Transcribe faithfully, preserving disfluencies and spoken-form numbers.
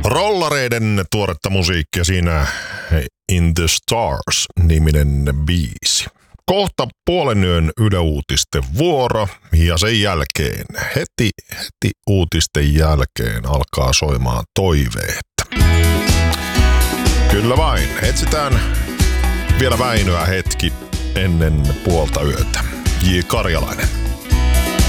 Rollareiden tuoretta musiikkia siinä In the Stars-niminen biisi. Kohta puolen yön Yle Uutisten vuoro ja sen jälkeen, heti, heti uutisten jälkeen alkaa soimaan toiveet. Kyllä vain, etsitään vielä Väinöä hetki ennen puolta yötä. J. Karjalainen.